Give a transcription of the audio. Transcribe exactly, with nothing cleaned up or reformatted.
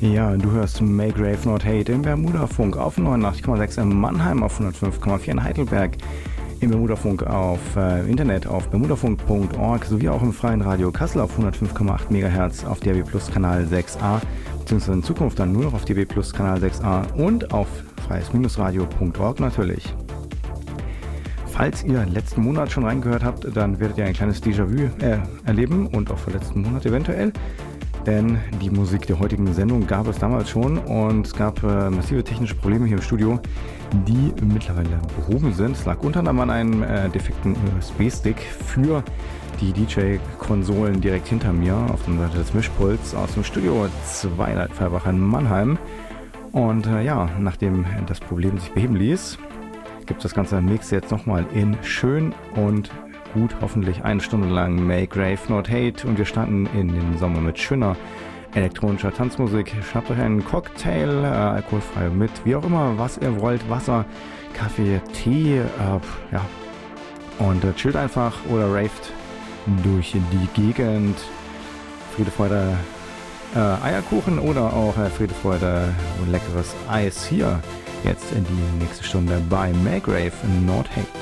Ja, du hörst Maygrave Not Hate im Bermudafunk auf neunundachtzig Komma sechs in Mannheim, auf hundertfünf Komma vier in Heidelberg, im Bermudafunk auf äh, Internet auf bermudafunk punkt org sowie auch im freien Radio Kassel auf hundertfünf Komma acht Megahertz auf D A B Plus Kanal sechs a, beziehungsweise in Zukunft dann nur noch auf D A B Plus Kanal sechs a und auf freies-radio punkt org natürlich. Falls ihr letzten Monat schon reingehört habt, dann werdet ihr ein kleines Déjà-vu äh, erleben und auch für letzten Monat eventuell. Denn die Musik der heutigen Sendung gab es damals schon und es gab äh, massive technische Probleme hier im Studio, die mittlerweile behoben sind. Es lag unter anderem an einem äh, defekten U S B-Stick für die D J-Konsolen direkt hinter mir auf der Seite des Mischpults aus dem Studio zwei Leitfeuerbach in Mannheim. Und äh, ja, nachdem das Problem sich beheben ließ, gibt es das ganze Mix jetzt nochmal in schön und gut, hoffentlich eine Stunde lang Maygrave Not Hate, und wir starten in den Sommer mit schöner elektronischer Tanzmusik. Schnappt euch einen Cocktail, äh, alkoholfrei mit, wie auch immer, was ihr wollt, Wasser, Kaffee, Tee, äh, ja, und äh, chillt einfach oder raved durch die Gegend. Friede, Freude, äh, Eierkuchen oder auch äh, Friede, Freude, leckeres Eis hier. Jetzt in die nächste Stunde bei Maygrave Not Hate.